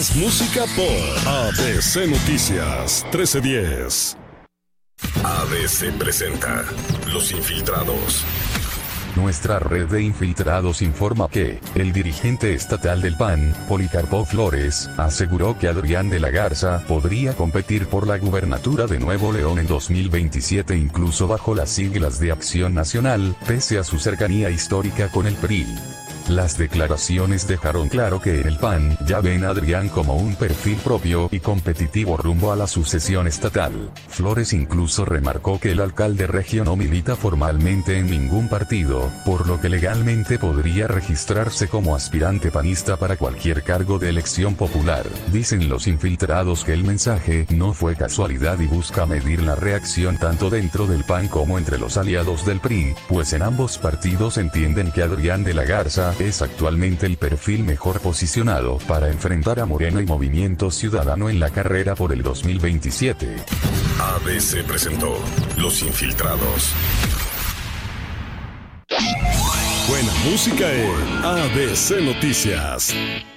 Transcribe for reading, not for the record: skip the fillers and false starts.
Más música por ABC Noticias 1310. ABC presenta Los Infiltrados. Nuestra red de infiltrados informa que el dirigente estatal del PAN, Policarpo Flores, aseguró que Adrián de la Garza podría competir por la gubernatura de Nuevo León en 2027 incluso bajo las siglas de Acción Nacional, pese a su cercanía histórica con el PRI. Las declaraciones dejaron claro que en el PAN ya ven a Adrián como un perfil propio y competitivo rumbo a la sucesión estatal. Flores incluso remarcó que el alcalde regio no milita formalmente en ningún partido, por lo que legalmente podría registrarse como aspirante panista para cualquier cargo de elección popular. Dicen los infiltrados que el mensaje no fue casualidad y busca medir la reacción tanto dentro del PAN como entre los aliados del PRI, pues en ambos partidos entienden que Adrián de la Garza es actualmente el perfil mejor posicionado para enfrentar a Morena y Movimiento Ciudadano en la carrera por el 2027. ABC presentó Los Infiltrados. Buena música en ABC Noticias.